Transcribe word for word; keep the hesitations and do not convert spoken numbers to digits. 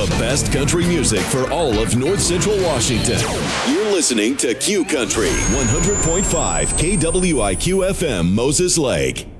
the best country music for all of North Central Washington. You're listening to Q Country, one hundred point five K W I Q F M, Moses Lake.